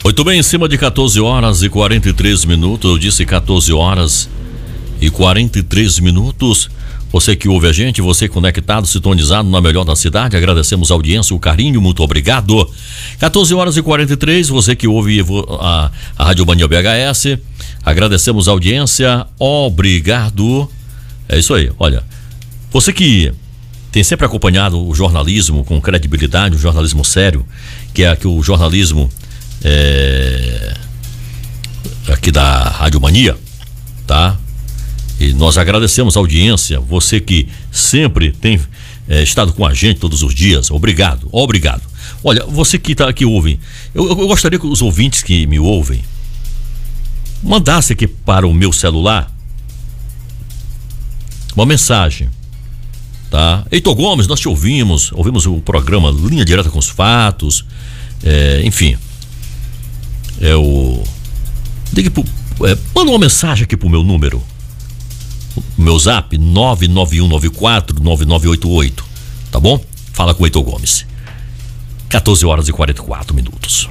Muito bem, em cima de 14 horas e 43 minutos, eu disse 14 horas e 43 minutos. Você que ouve a gente, você conectado, sintonizado na melhor da cidade, agradecemos a audiência, o carinho, muito obrigado. 14 horas e 43, você que ouve a Rádio Mania BHS, agradecemos a audiência, obrigado. É isso aí, olha, você que tem sempre acompanhado o jornalismo com credibilidade, o jornalismo sério, que é aqui o jornalismo aqui da Rádio Mania, tá? E nós agradecemos a audiência, você que sempre tem estado com a gente todos os dias, obrigado. Olha, você que tá aqui ouve, eu gostaria que os ouvintes que me ouvem mandassem aqui para o meu celular uma mensagem, tá? Heitor Gomes, nós te ouvimos o programa Linha Direta com os Fatos, enfim, manda uma mensagem aqui pro meu número, meu zap 991949988, tá bom? Fala com o Heitor Gomes. 14 horas e 44 minutos.